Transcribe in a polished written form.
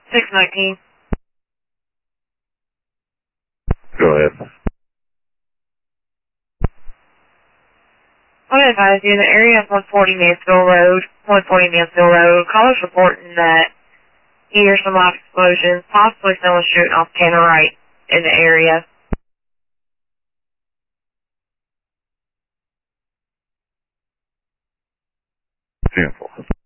619. Go ahead. I'm going to advise you in the area of 140 Mansfield Road, callers reporting that you hear some loud explosions, possibly someone shooting off Tannerite in the area. 10-4.